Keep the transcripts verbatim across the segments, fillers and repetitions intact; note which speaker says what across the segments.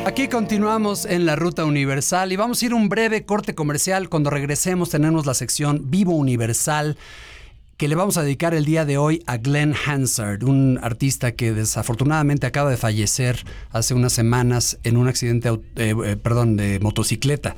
Speaker 1: Aquí continuamos en la Ruta Universal y vamos a ir a un breve corte comercial. Cuando regresemos tenemos la sección Vivo Universal, que le vamos a dedicar el día de hoy a Glenn Hansard, un artista que desafortunadamente acaba de fallecer hace unas semanas en un accidente eh, eh, perdón, de motocicleta.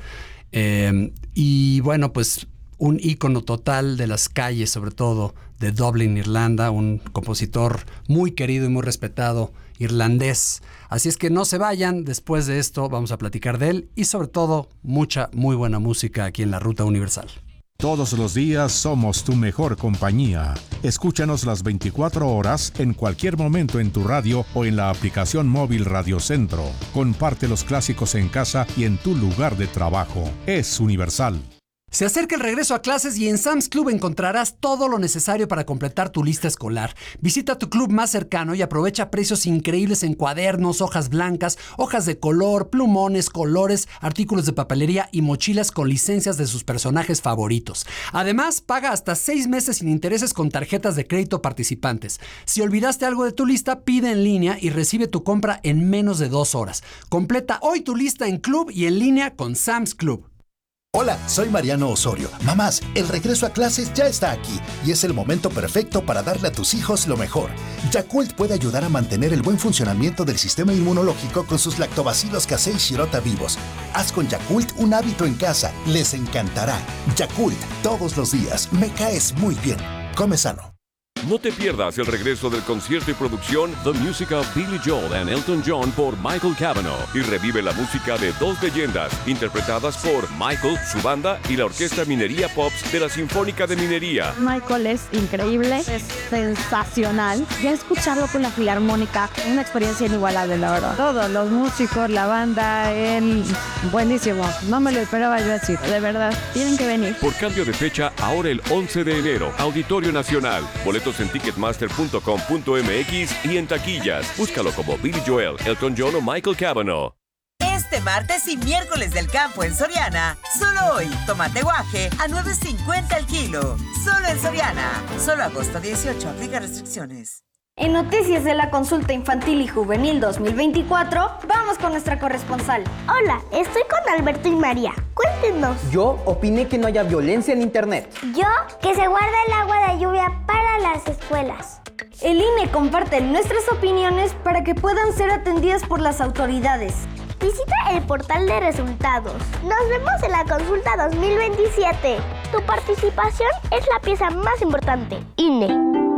Speaker 1: Eh, y bueno, pues un ícono total de las calles, sobre todo de Dublín, Irlanda, un compositor muy querido y muy respetado irlandés. Así es que no se vayan, después de esto vamos a platicar de él y sobre todo mucha, muy buena música aquí en la Ruta Universal.
Speaker 2: Todos los días somos tu mejor compañía. Escúchanos las veinticuatro horas en cualquier momento en tu radio o en la aplicación móvil Radio Centro. Comparte los clásicos en casa y en tu lugar de trabajo. Es Universal.
Speaker 1: Se acerca el regreso a clases y en Sam's Club encontrarás todo lo necesario para completar tu lista escolar. Visita tu club más cercano y aprovecha precios increíbles en cuadernos, hojas blancas, hojas de color, plumones, colores, artículos de papelería y mochilas con licencias de sus personajes favoritos. Además, paga hasta seis meses sin intereses con tarjetas de crédito participantes. Si olvidaste algo de tu lista, pide en línea y recibe tu compra en menos de dos horas. Completa hoy tu lista en club y en línea con Sam's Club.
Speaker 3: Hola, soy Mariano Osorio. Mamás, el regreso a clases ya está aquí y es el momento perfecto para darle a tus hijos lo mejor. Yakult puede ayudar a mantener el buen funcionamiento del sistema inmunológico con sus lactobacilos casei shirota vivos. Haz con Yakult un hábito en casa. Les encantará. Yakult, todos los días. Me caes muy bien. Come sano.
Speaker 4: No te pierdas el regreso del concierto y producción The Music of Billy Joel and Elton John por Michael Cavanaugh y revive la música de dos leyendas interpretadas por Michael, su banda y la Orquesta Minería Pops de la Sinfónica de Minería.
Speaker 5: Michael es increíble, es sensacional. Ya escucharlo con la Filarmónica, una experiencia inigualable, la verdad. Todos los músicos, la banda, él, buenísimo. No me lo esperaba yo así, de verdad. Tienen que venir.
Speaker 4: Por cambio de fecha, ahora el once de enero, Auditorio Nacional. Boletos en ticketmaster punto com punto m x y en taquillas. Búscalo como Billy Joel, Elton John o Michael Cavanaugh.
Speaker 6: Este martes y miércoles del campo en Soriana, solo hoy, tomate guaje a nueve cincuenta el kilo. Solo en Soriana. Solo agosto dieciocho, aplica restricciones.
Speaker 7: En Noticias de la Consulta Infantil y Juvenil dos mil veinticuatro, vamos con nuestra corresponsal.
Speaker 8: Hola, estoy con Alberto y María. Cuéntenos.
Speaker 9: Yo opiné que no haya violencia en internet.
Speaker 8: Yo, que se guarda el agua de lluvia para las escuelas.
Speaker 7: El I N E comparte nuestras opiniones para que puedan ser atendidas por las autoridades.
Speaker 8: Visita el portal de resultados. Nos vemos en la Consulta dos mil veintisiete. Tu participación es la pieza más importante. I N E.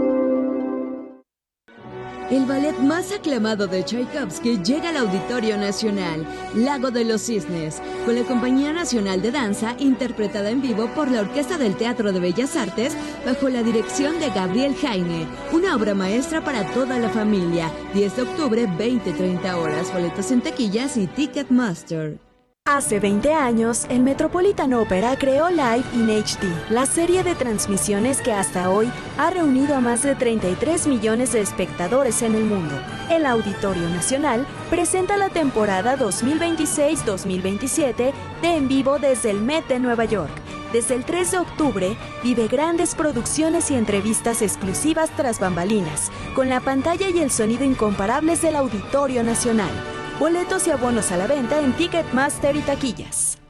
Speaker 10: El ballet más aclamado de Tchaikovsky llega al Auditorio Nacional, Lago de los Cisnes, con la Compañía Nacional de Danza, interpretada en vivo por la Orquesta del Teatro de Bellas Artes, bajo la dirección de Gabriel Heine. Una obra maestra para toda la familia. diez de octubre, veinte treinta horas. Boletos en taquillas y Ticketmaster.
Speaker 11: Hace veinte años, el Metropolitan Opera creó Live in H D, la serie de transmisiones que hasta hoy ha reunido a más de treinta y tres millones de espectadores en el mundo. El Auditorio Nacional presenta la temporada dos mil veintiséis dos mil veintisiete de En Vivo desde el Met de Nueva York. Desde el tres de octubre, vive grandes producciones y entrevistas exclusivas tras bambalinas, con la pantalla y el sonido incomparables del Auditorio Nacional. Boletos y abonos a la venta en Ticketmaster y taquillas.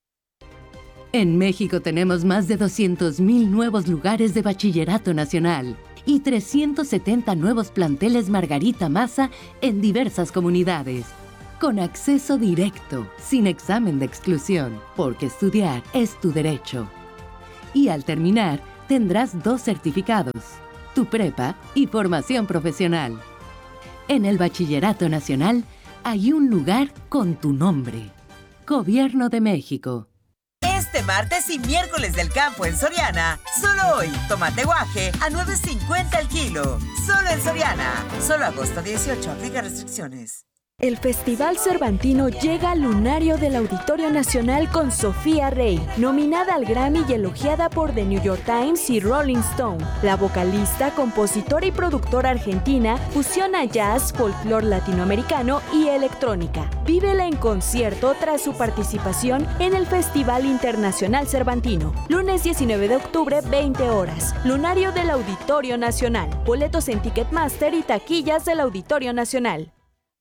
Speaker 12: En México tenemos más de doscientos mil nuevos lugares de bachillerato nacional y trescientos setenta nuevos planteles Margarita Maza en diversas comunidades. Con acceso directo, sin examen de exclusión, porque estudiar es tu derecho. Y al terminar, tendrás dos certificados, tu prepa y formación profesional. En el Bachillerato Nacional, hay un lugar con tu nombre. Gobierno de México.
Speaker 6: Este martes y miércoles del campo en Soriana, solo hoy, tomate guaje a nueve cincuenta el kilo. Solo en Soriana. Solo agosto dieciocho, aplica restricciones.
Speaker 11: El Festival Cervantino llega al lunario del Auditorio Nacional con Sofía Rey, nominada al Grammy y elogiada por The New York Times y Rolling Stone. La vocalista, compositora y productora argentina fusiona jazz, folclore latinoamericano y electrónica. Vívela en concierto tras su participación en el Festival Internacional Cervantino. Lunes diecinueve de octubre, veinte horas. Lunario del Auditorio Nacional. Boletos en Ticketmaster y taquillas del Auditorio Nacional.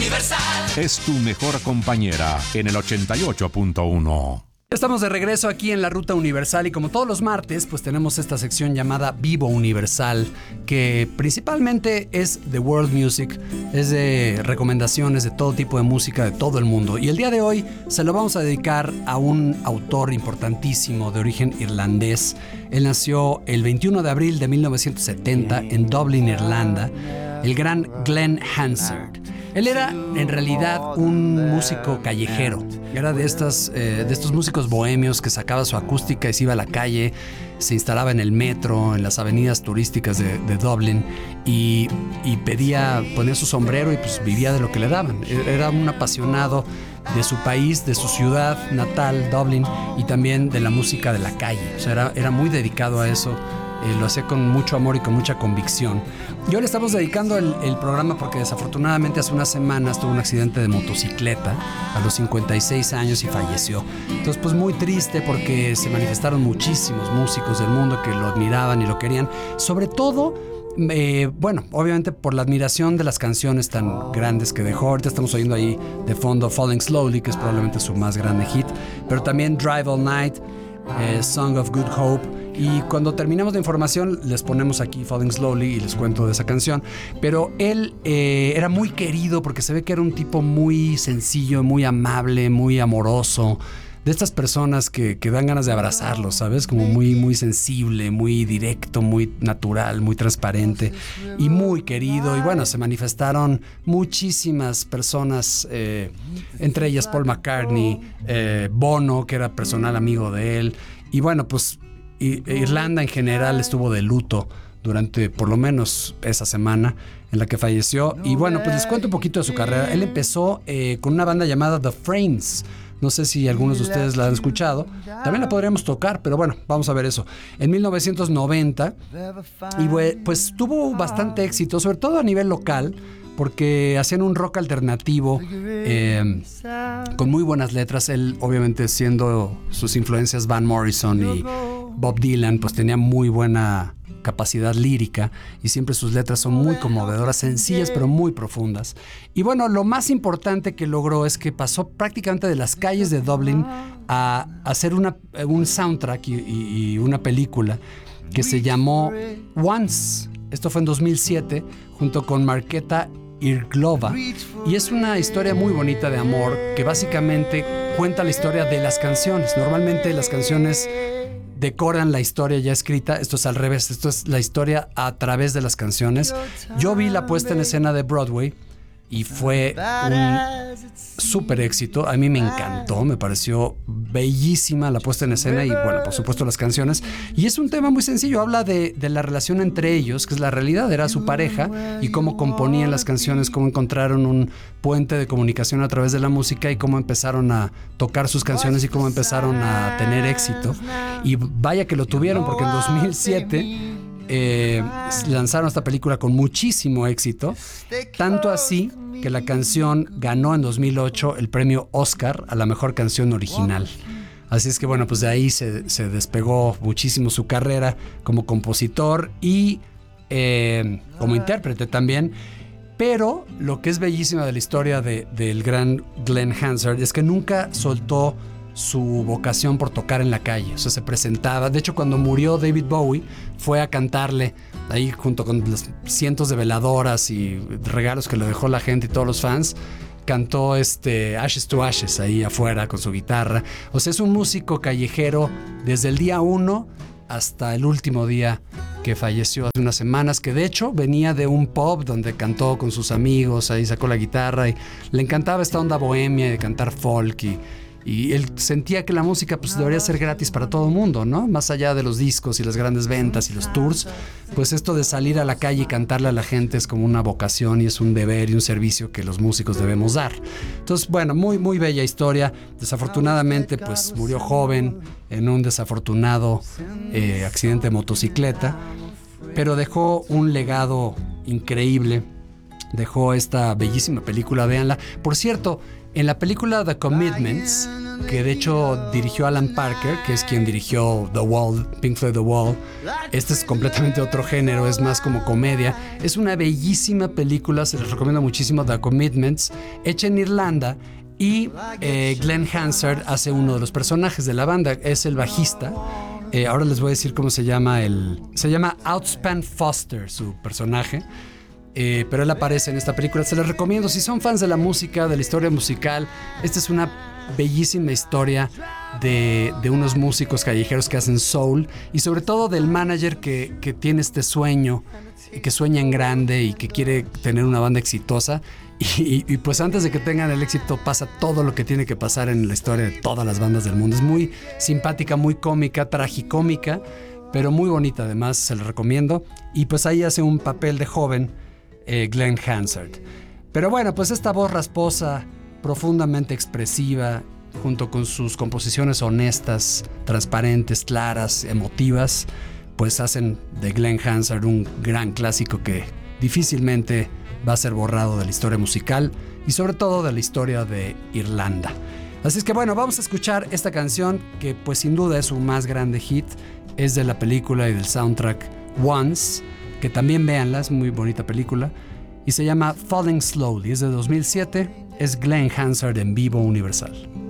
Speaker 2: Universal es tu mejor compañera en el ochenta y ocho punto uno.
Speaker 1: Estamos de regreso aquí en la Ruta Universal y como todos los martes, pues tenemos esta sección llamada Vivo Universal, que principalmente es de world music, es de recomendaciones de todo tipo de música de todo el mundo. Y el día de hoy se lo vamos a dedicar a un autor importantísimo de origen irlandés. Él nació el veintiuno de abril de mil novecientos setenta en Dublín, Irlanda, el gran Glen Hansard. Él era en realidad un músico callejero, era de, estas, eh, de estos músicos bohemios que sacaba su acústica y se iba a la calle, se instalaba en el metro, en las avenidas turísticas de, de Dublín y, y pedía, ponía su sombrero y pues vivía de lo que le daban. Era un apasionado de su país, de su ciudad natal, Dublín, y también de la música de la calle. O sea, era, era muy dedicado a eso. Eh, lo hacía con mucho amor y con mucha convicción. Y hoy le estamos dedicando el, el programa porque desafortunadamente hace unas semanas tuvo un accidente de motocicleta a los cincuenta y seis años y falleció. Entonces pues muy triste porque se manifestaron muchísimos músicos del mundo que lo admiraban y lo querían. Sobre todo, eh, bueno, obviamente por la admiración de las canciones tan grandes que dejó. Ahorita estamos oyendo ahí de fondo Falling Slowly, que es probablemente su más grande hit. Pero también Drive All Night, eh, Song of Good Hope. Y cuando terminemos la información les ponemos aquí Falling Slowly y les cuento de esa canción. Pero él eh, era muy querido porque se ve que era un tipo muy sencillo, muy amable, muy amoroso. De estas personas que, que dan ganas de abrazarlo, ¿sabes? Como muy, muy sensible, muy directo, muy natural, muy transparente y muy querido. Y bueno, se manifestaron muchísimas personas, eh, entre ellas Paul McCartney, eh, Bono, que era personal amigo de él. Y bueno, pues Irlanda en general estuvo de luto durante por lo menos esa semana en la que falleció. Y bueno, pues les cuento un poquito de su carrera. Él empezó eh, con una banda llamada The Frames. No sé si algunos de ustedes la han escuchado. También la podríamos tocar, pero bueno, vamos a ver eso. En mil novecientos noventa, y pues tuvo bastante éxito, sobre todo a nivel local, porque hacían un rock alternativo eh, con muy buenas letras. Él, obviamente, siendo sus influencias Van Morrison y Bob Dylan, pues tenía muy buena capacidad lírica y siempre sus letras son muy conmovedoras, sencillas pero muy profundas. Y bueno, lo más importante que logró es que pasó prácticamente de las calles de Dublín a hacer una, un soundtrack y, y, y una película que se llamó Once. Esto fue en dos mil siete junto con Markéta Irglova, y es una historia muy bonita de amor que básicamente cuenta la historia de las canciones. Normalmente las canciones decoran la historia ya escrita, esto es al revés, esto es la historia a través de las canciones. Yo vi la puesta en escena de Broadway y fue un súper éxito. A mí me encantó, me pareció bellísima la puesta en escena y bueno, por supuesto las canciones. Y es un tema muy sencillo, habla de, de la relación entre ellos, que es la realidad, era su pareja, y cómo componían las canciones, cómo encontraron un puente de comunicación a través de la música y cómo empezaron a tocar sus canciones y cómo empezaron a tener éxito. Y vaya que lo tuvieron, porque en dos mil siete... Eh, lanzaron esta película con muchísimo éxito, tanto así que la canción ganó en dos mil ocho el premio Oscar a la mejor canción original. Así es que bueno, pues de ahí se, se despegó muchísimo su carrera como compositor y eh, como intérprete también. Pero lo que es bellísima de la historia de, del gran Glen Hansard es que nunca soltó su vocación por tocar en la calle. O sea, se presentaba. De hecho, cuando murió David Bowie, fue a cantarle ahí junto con los cientos de veladoras y regalos que le dejó la gente y todos los fans. Cantó este Ashes to Ashes ahí afuera con su guitarra. O sea, es un músico callejero desde el día uno hasta el último día que falleció hace unas semanas, que de hecho venía de un pub donde cantó con sus amigos, ahí sacó la guitarra y le encantaba esta onda bohemia de cantar folk y Y él sentía que la música pues debería ser gratis para todo el mundo, ¿no? Más allá de los discos y las grandes ventas y los tours, pues esto de salir a la calle y cantarle a la gente es como una vocación y es un deber y un servicio que los músicos debemos dar. Entonces, bueno, muy, muy bella historia. Desafortunadamente, pues murió joven en un desafortunado eh, accidente de motocicleta, pero dejó un legado increíble. Dejó esta bellísima película, véanla. Por cierto, En la película The Commitments, que de hecho dirigió Alan Parker, que es quien dirigió The Wall, Pink Floyd The Wall, este es completamente otro género, es más como comedia. Es una bellísima película, se les recomiendo muchísimo, The Commitments, hecha en Irlanda, y eh, Glenn Hansard hace uno de los personajes de la banda, es el bajista. Eh, ahora les voy a decir cómo se llama el... Se llama Outspan Foster, su personaje. Eh, pero él aparece en esta película. Se les recomiendo, si son fans de la música, de la historia musical. Esta es una bellísima historia de, de unos músicos callejeros que hacen soul, y sobre todo del manager que, que tiene este sueño, que sueña en grande y que quiere tener una banda exitosa. Y, y, y pues antes de que tengan el éxito pasa todo lo que tiene que pasar en la historia de todas las bandas del mundo. Es muy simpática, muy cómica, tragicómica, pero muy bonita además, se les recomiendo. Y pues ahí hace un papel de joven eh, Glenn Hansard. Pero bueno, pues esta voz rasposa, profundamente expresiva, junto con sus composiciones honestas, transparentes, claras, emotivas, pues hacen de Glenn Hansard un gran clásico que difícilmente va a ser borrado de la historia musical y sobre todo de la historia de Irlanda. Así es que bueno, vamos a escuchar esta canción que pues sin duda es su más grande hit. Es de la película y del soundtrack Once, que también véanla, es muy bonita película, y se llama Falling Slowly, es de dos mil siete, es Glenn Hansard en vivo Universal.